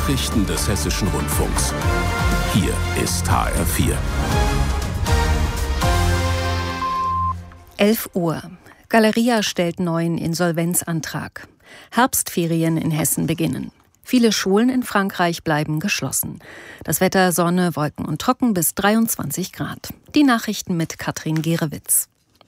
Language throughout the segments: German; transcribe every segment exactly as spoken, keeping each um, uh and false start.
Nachrichten des Hessischen Rundfunks. Hier ist H R vier. elf Uhr. Galeria stellt neuen Insolvenzantrag. Herbstferien in Hessen beginnen. Viele Schulen in Frankreich bleiben geschlossen. Das Wetter Sonne, Wolken und trocken bis dreiundzwanzig Grad. Die Nachrichten mit Katrin Gerewitz.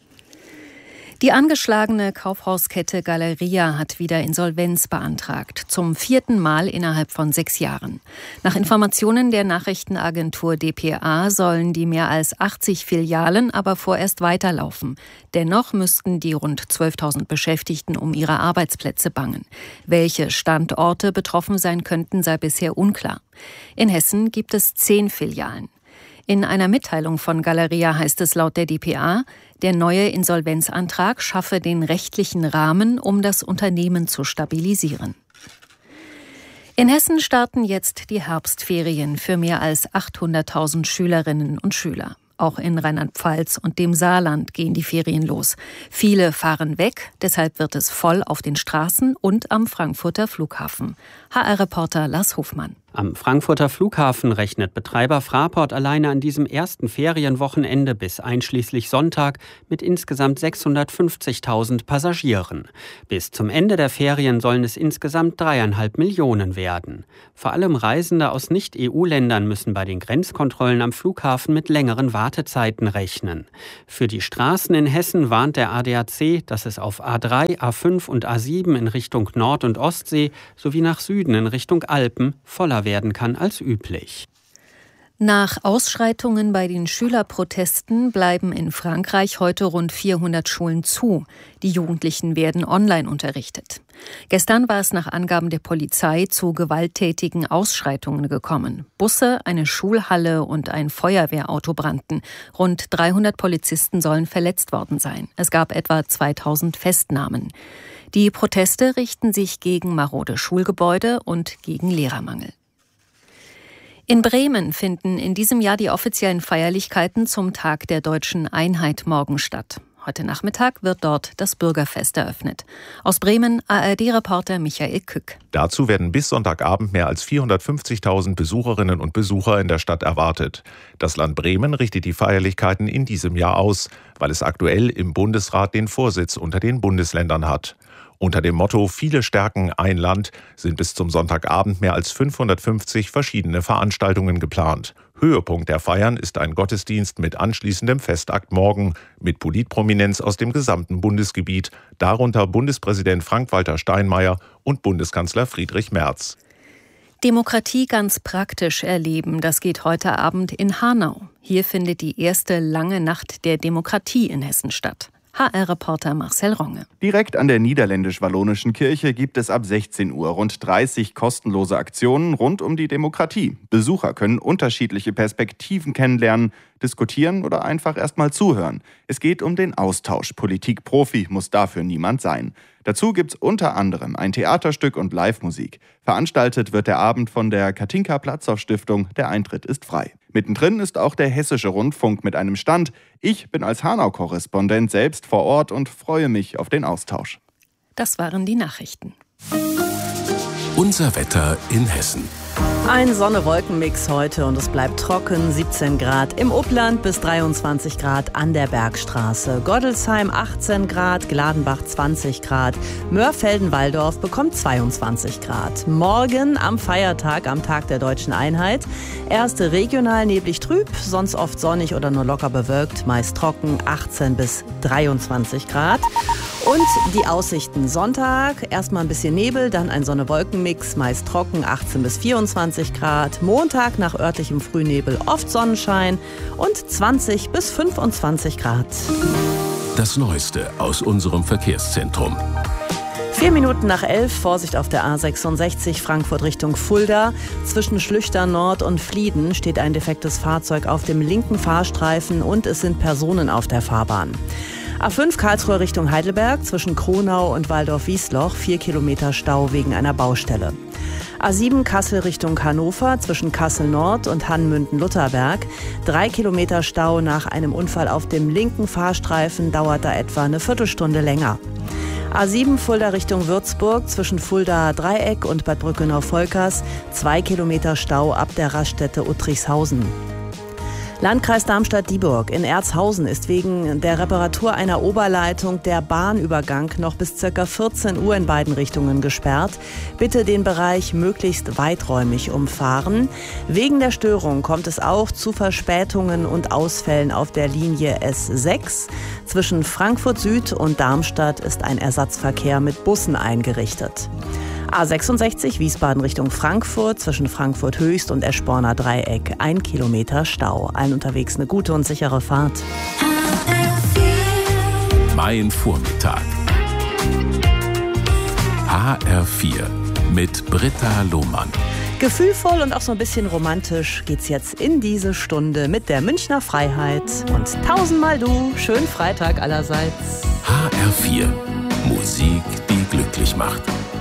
Die angeschlagene Kaufhauskette Galeria hat wieder Insolvenz beantragt, zum vierten Mal innerhalb von sechs Jahren. Nach Informationen der Nachrichtenagentur D P A sollen die mehr als achtzig Filialen aber vorerst weiterlaufen. Dennoch müssten die rund zwölftausend Beschäftigten um ihre Arbeitsplätze bangen. Welche Standorte betroffen sein könnten, sei bisher unklar. In Hessen gibt es zehn Filialen. In einer Mitteilung von Galeria heißt es laut der D P A, der neue Insolvenzantrag schaffe den rechtlichen Rahmen, um das Unternehmen zu stabilisieren. In Hessen starten jetzt die Herbstferien für mehr als achthunderttausend Schülerinnen und Schüler. Auch in Rheinland-Pfalz und dem Saarland gehen die Ferien los. Viele fahren weg, deshalb wird es voll auf den Straßen und am Frankfurter Flughafen. H R-Reporter Lars Hofmann. Am Frankfurter Flughafen rechnet Betreiber Fraport alleine an diesem ersten Ferienwochenende bis einschließlich Sonntag mit insgesamt sechshundertfünfzigtausend Passagieren. Bis zum Ende der Ferien sollen es insgesamt dreieinhalb Millionen werden. Vor allem Reisende aus Nicht-E U-Ländern müssen bei den Grenzkontrollen am Flughafen mit längeren Wartezeiten rechnen. Für die Straßen in Hessen warnt der A D A C, dass es auf A drei, A fünf und A sieben in Richtung Nord- und Ostsee sowie nach Süden in Richtung Alpen voller werden kann als üblich. Nach Ausschreitungen bei den Schülerprotesten bleiben in Frankreich heute rund vierhundert Schulen zu. Die Jugendlichen werden online unterrichtet. Gestern war es nach Angaben der Polizei zu gewalttätigen Ausschreitungen gekommen. Busse, eine Schulhalle und ein Feuerwehrauto brannten. Rund dreihundert Polizisten sollen verletzt worden sein. Es gab etwa zweitausend Festnahmen. Die Proteste richten sich gegen marode Schulgebäude und gegen Lehrermangel. In Bremen finden in diesem Jahr die offiziellen Feierlichkeiten zum Tag der Deutschen Einheit morgen statt. Heute Nachmittag wird dort das Bürgerfest eröffnet. Aus Bremen A R D-Reporter Michael Kück. Dazu werden bis Sonntagabend mehr als vierhundertfünfzigtausend Besucherinnen und Besucher in der Stadt erwartet. Das Land Bremen richtet die Feierlichkeiten in diesem Jahr aus, weil es aktuell im Bundesrat den Vorsitz unter den Bundesländern hat. Unter dem Motto »Viele stärken ein Land« sind bis zum Sonntagabend mehr als fünfhundertfünfzig verschiedene Veranstaltungen geplant. Höhepunkt der Feiern ist ein Gottesdienst mit anschließendem Festakt morgen mit Politprominenz aus dem gesamten Bundesgebiet, darunter Bundespräsident Frank-Walter Steinmeier und Bundeskanzler Friedrich Merz. Demokratie ganz praktisch erleben, das geht heute Abend in Hanau. Hier findet die erste lange Nacht der Demokratie in Hessen statt. H R-Reporter Marcel Ronge. Direkt an der niederländisch-wallonischen Kirche gibt es ab sechzehn Uhr rund dreißig kostenlose Aktionen rund um die Demokratie. Besucher können unterschiedliche Perspektiven kennenlernen, diskutieren oder einfach erstmal zuhören. Es geht um den Austausch. Politikprofi muss dafür niemand sein. Dazu gibt's unter anderem ein Theaterstück und Live-Musik. Veranstaltet wird der Abend von der Katinka-Platzow-Stiftung. Der Eintritt ist frei. Mittendrin ist auch der Hessische Rundfunk mit einem Stand. Ich bin als Hanau-Korrespondent selbst vor Ort und freue mich auf den Austausch. Das waren die Nachrichten. Unser Wetter in Hessen. Ein Sonne-Wolken-Mix heute und es bleibt trocken, siebzehn Grad im Upland bis dreiundzwanzig Grad an der Bergstraße. Goddelsheim achtzehn Grad, Gladenbach zwanzig Grad, Mörfelden-Walldorf bekommt zweiundzwanzig Grad. Morgen am Feiertag, am Tag der Deutschen Einheit, erst regional neblig trüb, sonst oft sonnig oder nur locker bewölkt, meist trocken, achtzehn bis dreiundzwanzig Grad. Und die Aussichten Sonntag, erstmal ein bisschen Nebel, dann ein Sonne-Wolken-Mix, meist trocken, achtzehn bis vierundzwanzig Grad. Montag nach örtlichem Frühnebel oft Sonnenschein und zwanzig bis fünfundzwanzig Grad. Das Neueste aus unserem Verkehrszentrum. Vier Minuten nach elf, Vorsicht auf der A sechsundsechzig, Frankfurt Richtung Fulda. Zwischen Schlüchtern Nord und Flieden steht ein defektes Fahrzeug auf dem linken Fahrstreifen und es sind Personen auf der Fahrbahn. A fünf Karlsruhe Richtung Heidelberg, zwischen Kronau und Waldorf-Wiesloch, vier Kilometer Stau wegen einer Baustelle. A sieben Kassel Richtung Hannover, zwischen Kassel Nord und Hannmünden-Lutherberg, drei Kilometer Stau nach einem Unfall auf dem linken Fahrstreifen, dauert da etwa eine Viertelstunde länger. A sieben Fulda Richtung Würzburg zwischen Fulda Dreieck und Bad Brückenau-Volkers. Zwei Kilometer Stau ab der Raststätte Uttrichshausen. Landkreis Darmstadt-Dieburg. In Erzhausen ist wegen der Reparatur einer Oberleitung der Bahnübergang noch bis ca. vierzehn Uhr in beiden Richtungen gesperrt. Bitte den Bereich möglichst weiträumig umfahren. Wegen der Störung kommt es auch zu Verspätungen und Ausfällen auf der Linie S sechs. Zwischen Frankfurt Süd und Darmstadt ist ein Ersatzverkehr mit Bussen eingerichtet. A sechsundsechzig Wiesbaden Richtung Frankfurt zwischen Frankfurt Höchst und Eschborner Dreieck. Ein Kilometer Stau. Allen unterwegs eine gute und sichere Fahrt. Mein Vormittag. H R vier mit Britta Lohmann. Gefühlvoll und auch so ein bisschen romantisch geht's jetzt in diese Stunde mit der Münchner Freiheit. Und tausendmal du. Schönen Freitag allerseits. H R vier. Musik, die glücklich macht.